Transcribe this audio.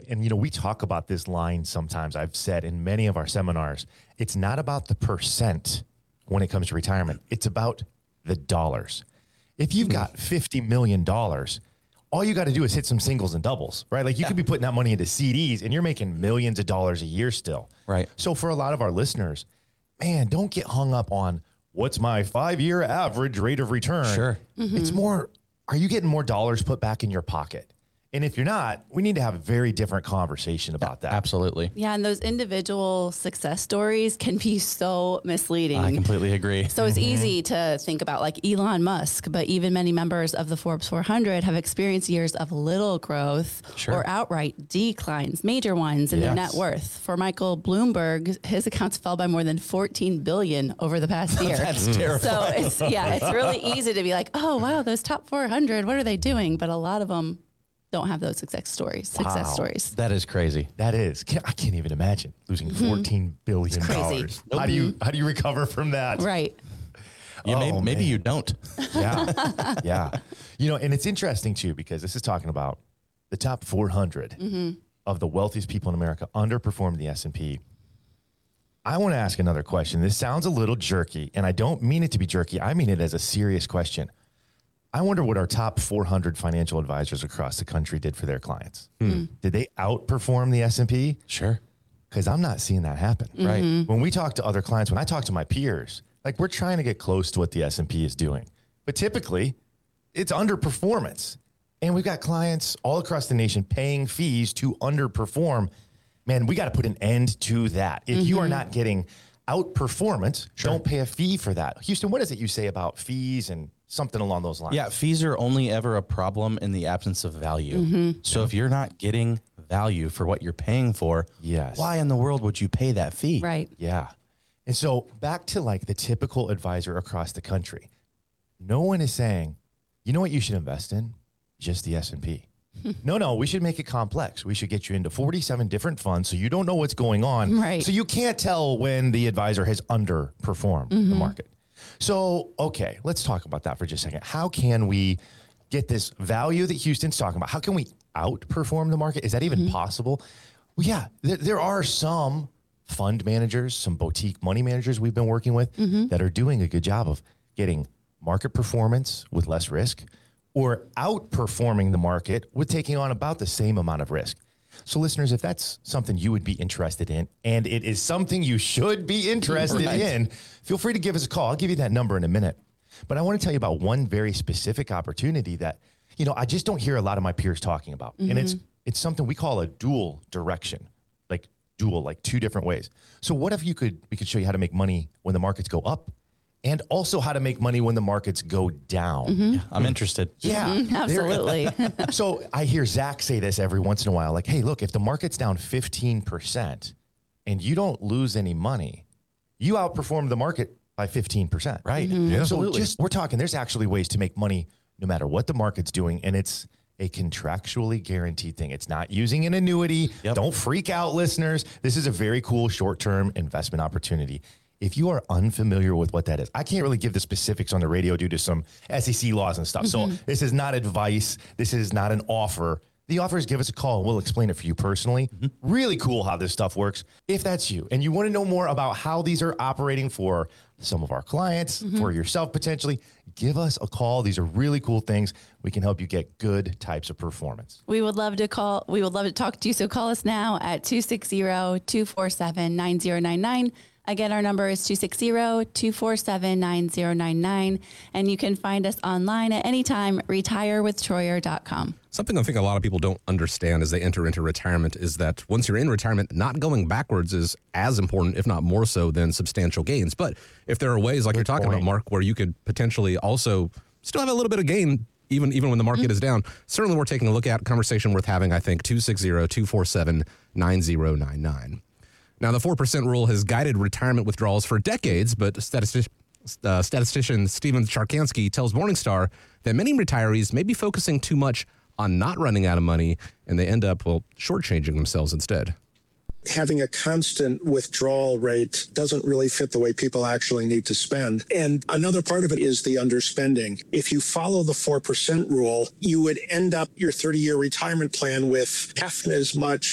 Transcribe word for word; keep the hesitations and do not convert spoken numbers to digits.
And, you know, we talk about this line sometimes. I've said in many of our seminars, it's not about the percent when it comes to retirement. It's about the dollars. If you've got fifty million dollars, all you got to do is hit some singles and doubles, right? Like you yeah. could be putting that money into C Ds and you're making millions of dollars a year still. Right. So for a lot of our listeners, man, don't get hung up on what's my five-year average rate of return. Sure. Mm-hmm. It's more, are you getting more dollars put back in your pocket? And if you're not, we need to have a very different conversation about that. Absolutely. Yeah, and those individual success stories can be so misleading. I completely agree. So it's mm-hmm. easy to think about like Elon Musk, but even many members of the Forbes four hundred have experienced years of little growth sure. or outright declines, major ones in yes. their net worth. For Michael Bloomberg, his accounts fell by more than fourteen billion dollars over the past year. That's mm. terrifying. So it's, yeah, it's really easy to be like, oh, wow, those top four hundred, what are they doing? But a lot of them don't have those success stories. Wow. Success stories. That is crazy. That is. I can't even imagine losing mm-hmm. fourteen billion dollars. Nope. How do you how do you recover from that? Right. Yeah, oh, maybe, maybe you don't. Yeah. Yeah. You know, and it's interesting too, because this is talking about the top four hundred mm-hmm. of the wealthiest people in America underperformed the S and P. I want to ask another question. This sounds a little jerky, and I don't mean it to be jerky. I mean it as a serious question. I wonder what our top four hundred financial advisors across the country did for their clients. Hmm. Did they outperform the S and P? Sure. Because I'm not seeing that happen. Mm-hmm. Right. When we talk to other clients, when I talk to my peers, like we're trying to get close to what the S and P is doing. But typically, it's underperformance. And we've got clients all across the nation paying fees to underperform. Man, we got to put an end to that. If mm-hmm. you are not getting outperformance, sure. don't pay a fee for that. Houston, what is it you say about fees and something along those lines? Yeah, fees are only ever a problem in the absence of value. Mm-hmm. So if you're not getting value for what you're paying for, yes. why in the world would you pay that fee? Right. Yeah. And so back to like the typical advisor across the country, no one is saying, you know what you should invest in? Just the S and P. No, no, we should make it complex. We should get you into forty-seven different funds so you don't know what's going on. Right. So you can't tell when the advisor has underperformed mm-hmm. the market. So, okay, let's talk about that for just a second. How can we get this value that Houston's talking about? How can we outperform the market? Is that even mm-hmm. possible? Well, yeah, there, there are some fund managers, some boutique money managers we've been working with mm-hmm. that are doing a good job of getting market performance with less risk or outperforming the market with taking on about the same amount of risk. So listeners, if that's something you would be interested in, and it is something you should be interested right. in, feel free to give us a call. I'll give you that number in a minute. But I want to tell you about one very specific opportunity that, you know, I just don't hear a lot of my peers talking about. Mm-hmm. And it's it's something we call a dual direction, like dual, like two different ways. So what if you could, we could show you how to make money when the markets go up and also how to make money when the markets go down. Mm-hmm. Yeah, I'm interested. Yeah, mm-hmm. absolutely. So I hear Zach say this every once in a while, like, hey, look, if the market's down fifteen percent and you don't lose any money, you outperform the market by fifteen percent, right? Mm-hmm. Yeah, so absolutely. just, we're talking, there's actually ways to make money no matter what the market's doing. And it's a contractually guaranteed thing. It's not using an annuity. Yep. Don't freak out, listeners. This is a very cool short-term investment opportunity. If you are unfamiliar with what that is, I can't really give the specifics on the radio due to some S E C laws and stuff. Mm-hmm. So this is not advice. This is not an offer. The offer is give us a call. We'll explain it for you personally. Mm-hmm. Really cool how this stuff works. If that's you and you want to know more about how these are operating for some of our clients, mm-hmm. for yourself potentially, give us a call. These are really cool things. We can help you get good types of performance. We would love to call. We would love to talk to you. So call us now at two six zero, two four seven, nine zero nine nine. Again, our number is two six zero, two four seven, nine zero nine nine. And you can find us online at any time, retire with troyer dot com. Something I think a lot of people don't understand as they enter into retirement is that once you're in retirement, not going backwards is as important, if not more so, than substantial gains. But if there are ways, like Good you're talking point. about, Mark, where you could potentially also still have a little bit of gain, even even when the market mm-hmm. is down, certainly we're taking a look at. Conversation worth having, I think, two six zero, two four seven, nine zero nine nine. Now, the four percent rule has guided retirement withdrawals for decades, but statistic, uh, statistician Stephen Charkansky tells Morningstar that many retirees may be focusing too much on not running out of money, and they end up, well, shortchanging themselves instead. Having a constant withdrawal rate doesn't really fit the way people actually need to spend. And another part of it is the underspending. If you follow the four percent rule, you would end up your thirty-year retirement plan with half as much